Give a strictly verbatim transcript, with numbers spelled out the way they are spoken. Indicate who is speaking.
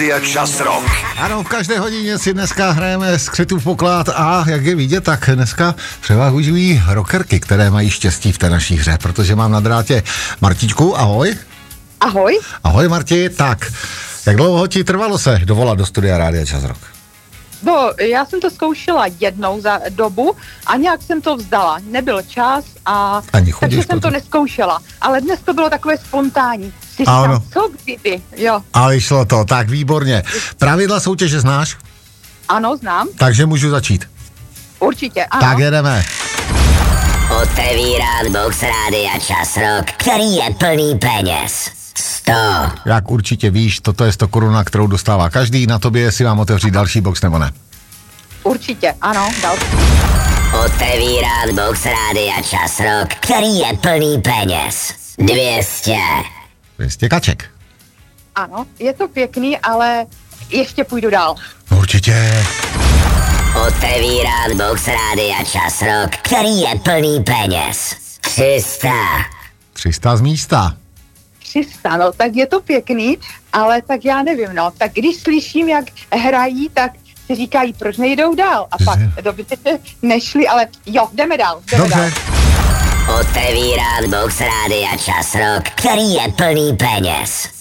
Speaker 1: Čas rock.
Speaker 2: Ano, v každé hodině si dneska hrajeme skřetův poklad a jak je vidět, tak dneska převažují rockerky, které mají štěstí v té naší hře, protože mám na drátě Martičku, ahoj.
Speaker 3: Ahoj.
Speaker 2: Ahoj Marti, tak jak dlouho ti trvalo se dovolat do studia Rádia Čas Rock?
Speaker 3: No, já jsem to zkoušela jednou za dobu a nějak jsem to vzdala. Nebyl čas a
Speaker 2: Ani
Speaker 3: takže jsem
Speaker 2: potom.
Speaker 3: to neskoušela. Ale dnes to bylo takové spontánní. Si
Speaker 2: Ano.
Speaker 3: říkám, co kdyby, jo.
Speaker 2: A vyšlo to, tak výborně. Pravidla soutěže znáš?
Speaker 3: Ano, znám.
Speaker 2: Takže můžu začít.
Speaker 3: Určitě, ano.
Speaker 2: Tak jedeme.
Speaker 4: Otevírat box Rádia Čas Rock, který je plný peněz. sto.
Speaker 2: Jak určitě víš, toto je sto korun, kterou dostává každý. Na tobě, jestli mám otevřít další box nebo ne.
Speaker 3: Určitě, ano, další.
Speaker 4: Otevírat box Rádia Čas Rock, který je plný peněz. dvě stě.
Speaker 2: dvě stě kaček.
Speaker 3: Ano, je to pěkný, ale ještě půjdu dál.
Speaker 2: Určitě.
Speaker 4: Otevírat box Rádia Čas Rock, který je plný peněz. tři sta.
Speaker 2: tři sta z místa.
Speaker 3: tři sta, no, tak je to pěkný, ale tak já nevím, no. Tak když slyším, jak hrají, tak si říkají, proč nejdou dál. A pak dobře nešli, ale jo, jdeme dál, jdeme dál.
Speaker 2: Dobře.
Speaker 4: Otevírat box Rádia Čas Rock, který je plný peněz.